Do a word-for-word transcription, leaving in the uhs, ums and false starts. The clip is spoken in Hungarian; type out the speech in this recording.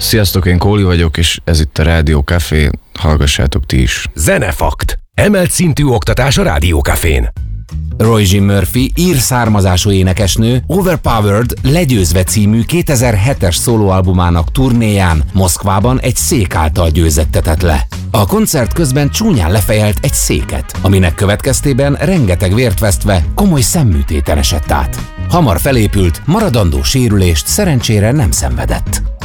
Sziasztok, én Kóli vagyok, és ez itt a Rádió Café, hallgassátok ti is. Zenefakt. Emelt szintű oktatás a Rádió Cafén. Roy G. Murphy ír származású énekesnő Overpowered legyőzve című kétezer-hetes szólóalbumának turnéján Moszkvában egy szék által győzettetett le. A koncert közben csúnyán lefejelt egy széket, aminek következtében rengeteg vért vesztve komoly szemműtéten esett át. Hamar felépült, maradandó sérülést szerencsére nem szenvedett.